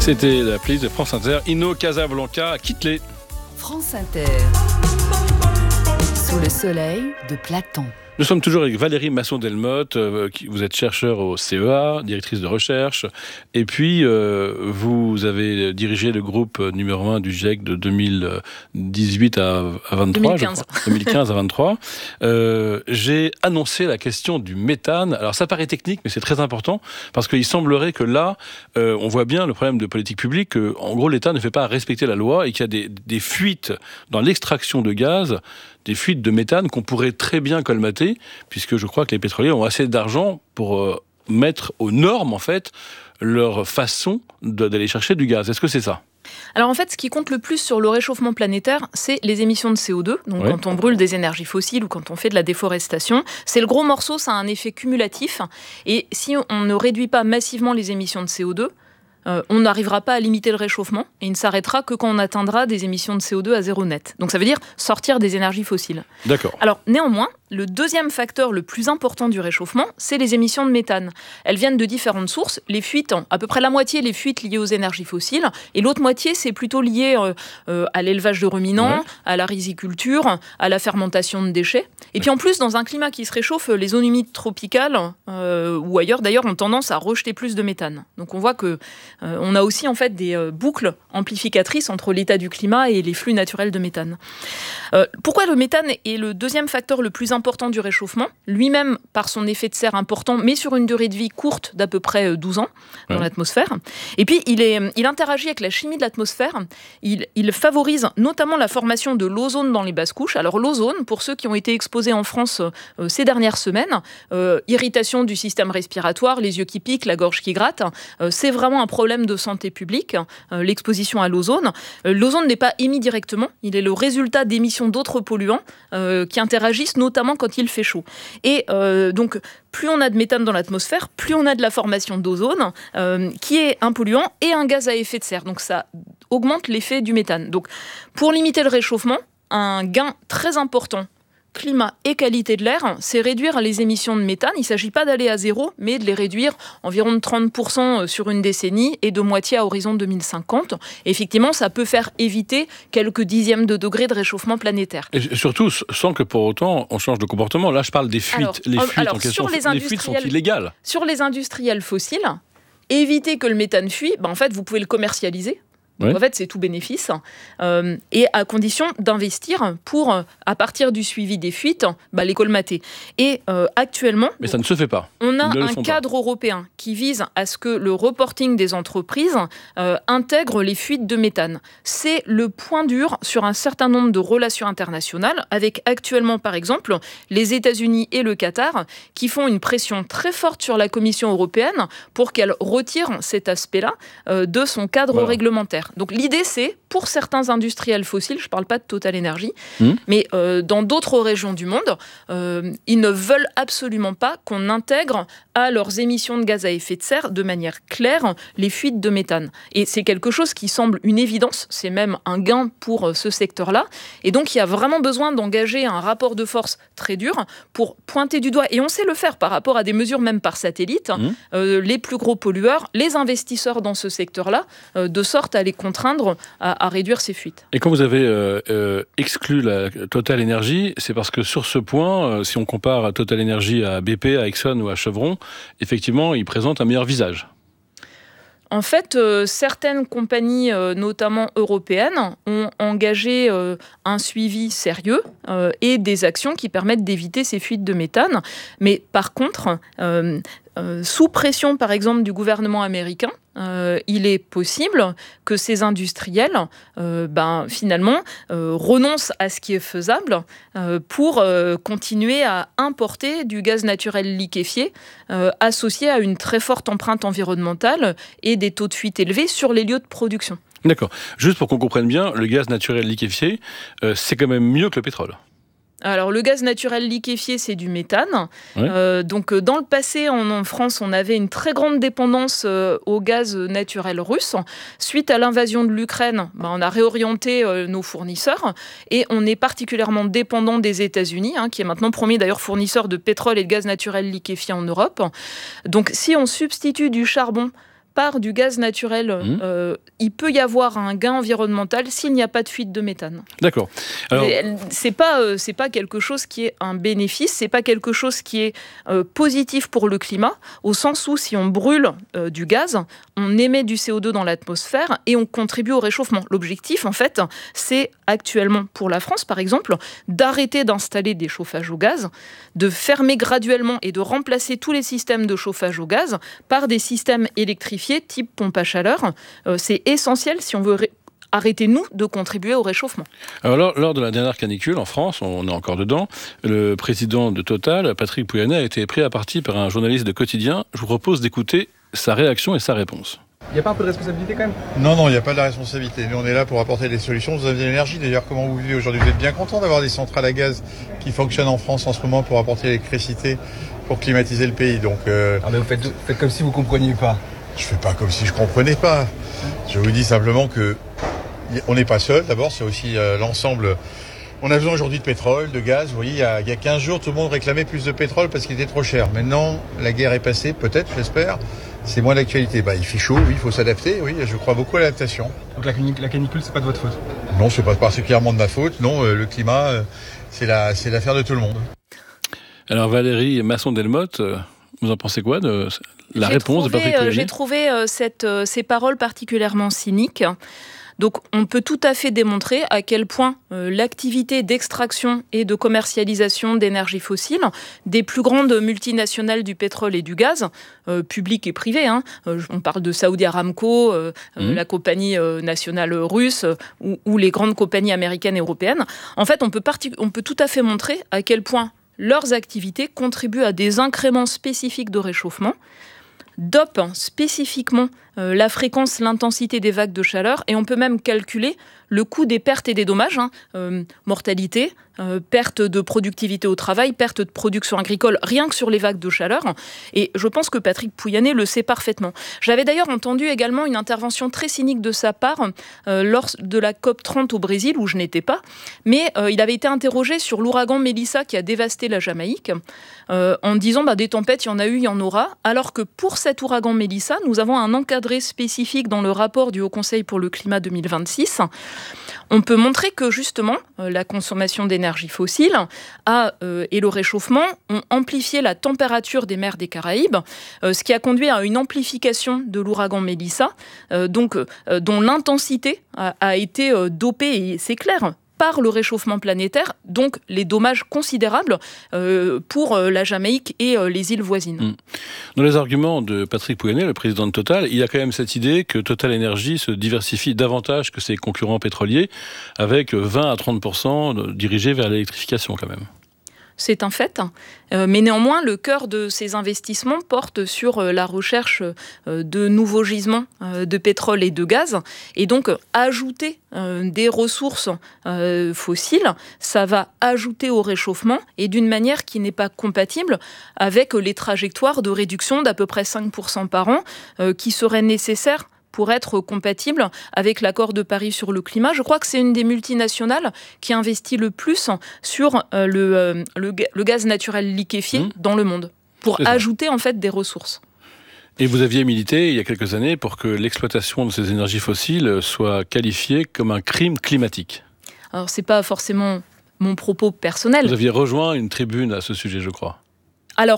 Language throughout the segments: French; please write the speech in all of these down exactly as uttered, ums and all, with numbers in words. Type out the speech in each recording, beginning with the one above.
C'était la playlist de France Inter. Inno Casablanca, quitte-les. France Inter. Sous le soleil de Platon. Nous sommes toujours avec Valérie Masson-Delmotte, euh, qui, vous êtes chercheure au C E A, directrice de recherche, et puis euh, vous avez dirigé le groupe numéro un du GIEC de deux mille dix-huit à, à vingt-trois, deux mille quinze. je crois, deux mille quinze à vingt-trois. Euh, j'ai annoncé la question du méthane. Alors ça paraît technique, mais c'est très important, parce qu'il semblerait que là, euh, on voit bien le problème de politique publique, que, en gros l'État ne fait pas respecter la loi et qu'il y a des, des fuites dans l'extraction de gaz, des fuites de méthane qu'on pourrait très bien colmater, puisque je crois que les pétroliers ont assez d'argent pour euh, mettre aux normes, en fait, leur façon de, d'aller chercher du gaz. Est-ce que c'est ça ? Alors en fait, ce qui compte le plus sur le réchauffement planétaire, c'est les émissions de C O deux. Donc oui. Quand on brûle des énergies fossiles ou quand on fait de la déforestation, c'est le gros morceau, ça a un effet cumulatif. Et si on ne réduit pas massivement les émissions de C O deux, Euh, on n'arrivera pas à limiter le réchauffement et il ne s'arrêtera que quand on atteindra des émissions de C O deux à zéro net. Donc ça veut dire sortir des énergies fossiles. D'accord. Alors néanmoins, le deuxième facteur le plus important du réchauffement, c'est les émissions de méthane. Elles viennent de différentes sources. Les fuites, à peu près la moitié, les fuites liées aux énergies fossiles, et l'autre moitié, c'est plutôt lié euh, euh, à l'élevage de ruminants, ouais. à la riziculture, à la fermentation de déchets. Et puis en plus, dans un climat qui se réchauffe, les zones humides tropicales, euh, ou ailleurs d'ailleurs, ont tendance à rejeter plus de méthane. Donc on voit que euh, on a aussi en fait des euh, boucles amplificatrices entre l'état du climat et les flux naturels de méthane. Euh, pourquoi le méthane est le deuxième facteur le plus important du réchauffement, lui-même par son effet de serre important, mais sur une durée de vie courte d'à peu près douze ans dans ouais. l'atmosphère. Et puis, il, est, il interagit avec la chimie de l'atmosphère. Il, il favorise notamment la formation de l'ozone dans les basses couches. Alors, l'ozone, pour ceux qui ont été exposés en France euh, ces dernières semaines, euh, irritation du système respiratoire, les yeux qui piquent, la gorge qui gratte, euh, c'est vraiment un problème de santé publique, euh, l'exposition à l'ozone. Euh, l'ozone n'est pas émis directement. Il est le résultat d'émissions d'autres polluants euh, qui interagissent notamment quand il fait chaud. Et euh, donc, plus on a de méthane dans l'atmosphère, plus on a de la formation d'ozone, euh, qui est un polluant et un gaz à effet de serre. Donc, ça augmente l'effet du méthane. Donc, pour limiter le réchauffement, un gain très important, climat et qualité de l'air, c'est réduire les émissions de méthane. Il ne s'agit pas d'aller à zéro, mais de les réduire environ de trente pour cent sur une décennie et de moitié à horizon deux mille cinquante. Et effectivement, ça peut faire éviter quelques dixièmes de degrés de réchauffement planétaire. Et surtout, sans que pour autant on change de comportement. Là, je parle des fuites. Alors, les fuites alors, en question, les, les fuites sont illégales. Sur les industriels fossiles, éviter que le méthane fuit, ben en fait, vous pouvez le commercialiser. Donc, oui. En fait, c'est tout bénéfice, euh, et à condition d'investir pour, à partir du suivi des fuites, bah, les colmater. Et euh, actuellement, mais ça ne se fait pas. On a un cadre pas. européen qui vise à ce que le reporting des entreprises euh, intègre les fuites de méthane. C'est le point dur sur un certain nombre de relations internationales, avec actuellement, par exemple, les États-Unis et le Qatar, qui font une pression très forte sur la Commission européenne pour qu'elle retire cet aspect-là euh, de son cadre voilà. réglementaire. Donc l'idée, c'est, pour certains industriels fossiles, je ne parle pas de Total Energy, mmh. mais euh, dans d'autres régions du monde, euh, ils ne veulent absolument pas qu'on intègre à leurs émissions de gaz à effet de serre de manière claire les fuites de méthane. Et c'est quelque chose qui semble une évidence, c'est même un gain pour euh, ce secteur-là. Et donc il y a vraiment besoin d'engager un rapport de force très dur pour pointer du doigt, et on sait le faire par rapport à des mesures même par satellite, mmh. euh, les plus gros pollueurs, les investisseurs dans ce secteur-là, euh, de sorte à les contraindre à, à réduire ces fuites. Et quand vous avez euh, euh, exclu la Total Energy, c'est parce que sur ce point, euh, si on compare Total Energy à B P, à Exxon ou à Chevron, effectivement, ils présentent un meilleur visage. En fait, euh, certaines compagnies, euh, notamment européennes, ont engagé euh, un suivi sérieux euh, et des actions qui permettent d'éviter ces fuites de méthane. Mais par contre, euh, euh, sous pression, par exemple, du gouvernement américain, Euh, il est possible que ces industriels, euh, ben, finalement, euh, renoncent à ce qui est faisable euh, pour euh, continuer à importer du gaz naturel liquéfié euh, associé à une très forte empreinte environnementale et des taux de fuite élevés sur les lieux de production. D'accord. Juste pour qu'on comprenne bien, le gaz naturel liquéfié, euh, c'est quand même mieux que le pétrole. Alors, le gaz naturel liquéfié, c'est du méthane. Ouais. Euh, donc, dans le passé, en, en France, on avait une très grande dépendance euh, au gaz naturel russe. Suite à l'invasion de l'Ukraine, ben, on a réorienté euh, nos fournisseurs et on est particulièrement dépendant des États-Unis, hein, qui est maintenant premier d'ailleurs fournisseur de pétrole et de gaz naturel liquéfié en Europe. Donc, si on substitue du charbon par du gaz naturel, Mmh. euh, il peut y avoir un gain environnemental s'il n'y a pas de fuite de méthane. D'accord. Alors, Et C'est pas, euh, c'est pas quelque chose qui est un bénéfice, c'est pas quelque chose qui est euh, positif pour le climat, au sens où si on brûle euh, du gaz, on émet du C O deux dans l'atmosphère et on contribue au réchauffement. L'objectif, en fait, c'est actuellement pour la France, par exemple, d'arrêter d'installer des chauffages au gaz, de fermer graduellement et de remplacer tous les systèmes de chauffage au gaz par des systèmes électrifiés type pompe à chaleur. Euh, c'est essentiel si on veut ré- arrêter, nous, de contribuer au réchauffement. alors lors, lors de la dernière canicule en France, on est encore dedans, le président de Total, Patrick Pouyanné, a été pris à partie par un journaliste de Quotidien. Je vous propose d'écouter sa réaction et sa réponse. Il n'y a pas un peu de responsabilité quand même? Non, non, il n'y a pas de la responsabilité. Nous, on est là pour apporter des solutions. Vous avez de l'énergie. D'ailleurs, comment vous vivez aujourd'hui? Vous êtes bien content d'avoir des centrales à gaz qui fonctionnent en France en ce moment pour apporter l'électricité, pour climatiser le pays. Donc, euh, Ah mais vous faites, faites comme si vous ne compreniez pas. je fais pas comme si je comprenais pas. Je vous dis simplement que y- on n'est pas seul. D'abord, c'est aussi euh, l'ensemble. On a besoin aujourd'hui de pétrole, de gaz. Vous voyez, il y, a, il y a quinze jours, tout le monde réclamait plus de pétrole parce qu'il était trop cher. Maintenant, la guerre est passée, peut-être, j'espère. C'est moins d'actualité. Bah, il fait chaud, oui, il faut s'adapter. Oui, je crois beaucoup à l'adaptation. Donc la, cani- la canicule, c'est pas de votre faute. Non, c'est pas particulièrement de ma faute. Non, euh, le climat, euh, c'est la, c'est l'affaire de tout le monde. Alors Valérie Masson-Delmotte, euh, vous en pensez quoi de la J'ai réponse de trouvé, Patrick euh, Pouyanné? J'ai trouvé euh, cette, euh, ces paroles particulièrement cyniques. Donc on peut tout à fait démontrer à quel point euh, l'activité d'extraction et de commercialisation d'énergie fossile des plus grandes multinationales du pétrole et du gaz, euh, publiques et privées, hein, euh, on parle de Saudi Aramco, euh, Mmh. euh, la compagnie euh, nationale russe euh, ou, ou les grandes compagnies américaines et européennes, en fait on peut, partic- on peut tout à fait montrer à quel point leurs activités contribuent à des incréments spécifiques de réchauffement, dopent spécifiquement euh, la fréquence, l'intensité des vagues de chaleur, et on peut même calculer le coût des pertes et des dommages, hein, euh, mortalité, euh, perte de productivité au travail, perte de production agricole, rien que sur les vagues de chaleur. Et je pense que Patrick Pouyanné le sait parfaitement. J'avais d'ailleurs entendu également une intervention très cynique de sa part euh, lors de la COP trente au Brésil, où je n'étais pas, mais euh, il avait été interrogé sur l'ouragan Mélissa qui a dévasté la Jamaïque, euh, en disant bah, des tempêtes, il y en a eu, il y en aura, alors que pour cet ouragan Mélissa, nous avons un encadré spécifique dans le rapport du Haut Conseil pour le climat deux mille vingt-six. On peut montrer que justement euh, la consommation d'énergie fossile a, euh, et le réchauffement ont amplifié la température des mers des Caraïbes, euh, ce qui a conduit à une amplification de l'ouragan Mélissa, euh, donc, euh, dont l'intensité a, a été euh, dopée, et c'est clair, par le réchauffement planétaire, donc les dommages considérables euh, pour euh, la Jamaïque et euh, les îles voisines. Mmh. Dans les arguments de Patrick Pouyanné, le président de Total, il y a quand même cette idée que Total Energy se diversifie davantage que ses concurrents pétroliers, avec vingt à trente pour cent dirigés vers l'électrification quand même. C'est un fait, euh, mais néanmoins, le cœur de ces investissements porte sur euh, la recherche euh, de nouveaux gisements euh, de pétrole et de gaz. Et donc, euh, ajouter euh, des ressources euh, fossiles, ça va ajouter au réchauffement, et d'une manière qui n'est pas compatible avec les trajectoires de réduction d'à peu près cinq pour cent par an euh, qui seraient nécessaires pour être compatible avec l'accord de Paris sur le climat. Je crois que c'est une des multinationales qui investit le plus sur euh, le, euh, le, le gaz naturel liquéfié mmh. dans le monde, pour ajouter en fait des ressources. Et vous aviez milité il y a quelques années pour que l'exploitation de ces énergies fossiles soit qualifiée comme un crime climatique. Alors c'est pas forcément mon propos personnel. Vous aviez rejoint une tribune à ce sujet, je crois. Alors,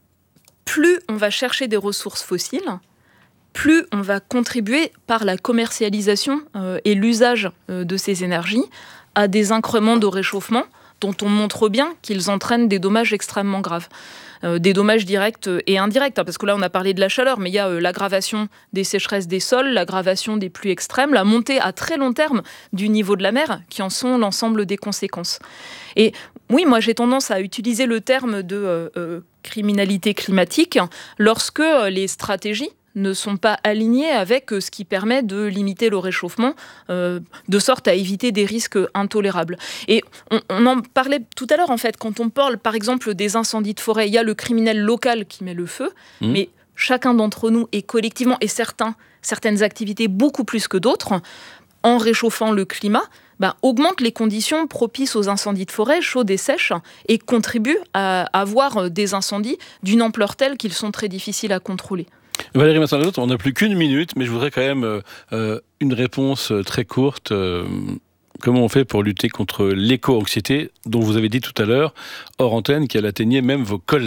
plus on va chercher des ressources fossiles, plus on va contribuer par la commercialisation euh, et l'usage euh, de ces énergies à des increments de réchauffement dont on montre bien qu'ils entraînent des dommages extrêmement graves. Euh, des dommages directs et indirects, hein, parce que là on a parlé de la chaleur, mais il y a euh, l'aggravation des sécheresses des sols, l'aggravation des pluies extrêmes, la montée à très long terme du niveau de la mer, qui en sont l'ensemble des conséquences. Et oui, moi j'ai tendance à utiliser le terme de euh, euh, criminalité climatique lorsque euh, les stratégies ne sont pas alignés avec ce qui permet de limiter le réchauffement, euh, de sorte à éviter des risques intolérables. Et on, on en parlait tout à l'heure, en fait, quand on parle, par exemple, des incendies de forêt, il y a le criminel local qui met le feu, mmh. mais chacun d'entre nous, et collectivement, et certains, certaines activités beaucoup plus que d'autres, en réchauffant le climat, bah, augmente les conditions propices aux incendies de forêt, chaudes et sèches, et contribue à avoir des incendies d'une ampleur telle qu'ils sont très difficiles à contrôler. Valérie Masson-Delmotte, on n'a plus qu'une minute, mais je voudrais quand même euh, une réponse très courte. Euh, comment on fait pour lutter contre l'éco-anxiété dont vous avez dit tout à l'heure, hors antenne, qu'elle atteignait même vos collègues ?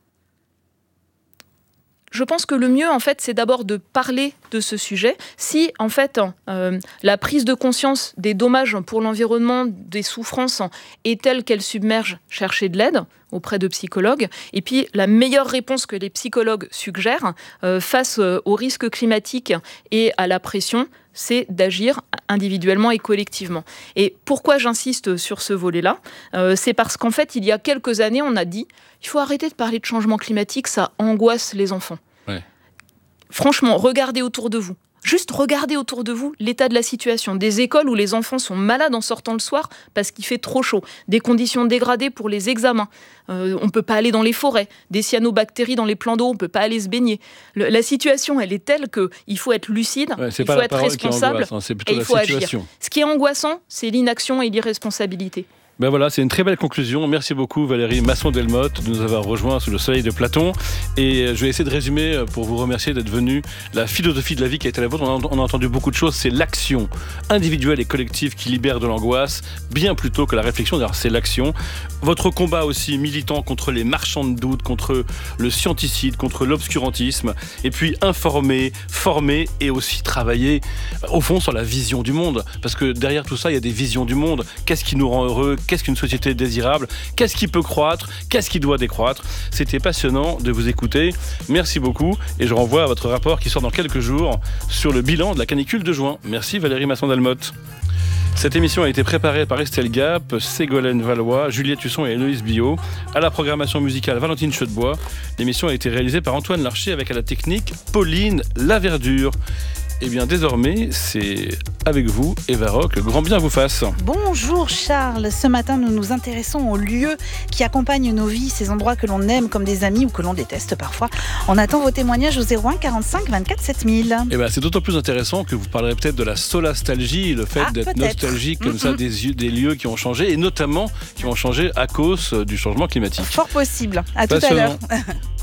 Je pense que le mieux, en fait, c'est d'abord de parler de ce sujet. Si, en fait, euh, la prise de conscience des dommages pour l'environnement, des souffrances, est telle qu'elle submerge, chercher de l'aide auprès de psychologues. Et puis, la meilleure réponse que les psychologues suggèrent euh, face euh, aux risques climatiques et à la pression, c'est d'agir individuellement et collectivement. Et pourquoi j'insiste sur ce volet-là ? euh, C'est parce qu'en fait, il y a quelques années, on a dit il faut arrêter de parler de changement climatique, ça angoisse les enfants. Ouais. Franchement, regardez autour de vous. Juste regardez autour de vous l'état de la situation. Des écoles où les enfants sont malades en sortant le soir parce qu'il fait trop chaud. Des conditions dégradées pour les examens. Euh, on ne peut pas aller dans les forêts. Des cyanobactéries dans les plans d'eau, on ne peut pas aller se baigner. Le, la situation, elle est telle qu'il faut être lucide, ouais, c'est il pas faut la être responsable angoisse, hein, c'est plutôt et il la faut situation. agir. Ce qui est angoissant, c'est l'inaction et l'irresponsabilité. Ben voilà, c'est une très belle conclusion. Merci beaucoup Valérie Masson-Delmotte de nous avoir rejoints sous le soleil de Platon. Et je vais essayer de résumer pour vous remercier d'être venu. La philosophie de la vie qui a été la vôtre, on a, on a entendu beaucoup de choses. C'est l'action individuelle et collective qui libère de l'angoisse, bien plutôt que la réflexion. D'ailleurs, c'est l'action. Votre combat aussi militant contre les marchands de doute, contre le scienticide, contre l'obscurantisme. Et puis informer, former et aussi travailler au fond sur la vision du monde. Parce que derrière tout ça, il y a des visions du monde. Qu'est-ce qui nous rend heureux ? Qu'est-ce qu'une société désirable ? Qu'est-ce qui peut croître ? Qu'est-ce qui doit décroître ? C'était passionnant de vous écouter. Merci beaucoup. Et je renvoie à votre rapport qui sort dans quelques jours sur le bilan de la canicule de juin. Merci Valérie Masson-Delmotte. Cette émission a été préparée par Estelle Gap, Ségolène Valois, Juliette Husson et Héloïse Biot. À la programmation musicale, Valentine Cheudebois. L'émission a été réalisée par Antoine Larcher avec à la technique Pauline Laverdure. Et bien désormais, c'est avec vous, Eva Rock, le grand bien vous fasse. Bonjour Charles, ce matin nous nous intéressons aux lieux qui accompagnent nos vies, ces endroits que l'on aime comme des amis ou que l'on déteste parfois. On attend vos témoignages au zéro un quarante-cinq vingt-quatre sept mille. Et ben c'est d'autant plus intéressant que vous parlerez peut-être de la solastalgie, le fait ah, d'être peut-être. nostalgique comme mm-hmm. ça des, des lieux qui ont changé et notamment qui ont changé à cause du changement climatique. Fort possible, à tout à l'heure.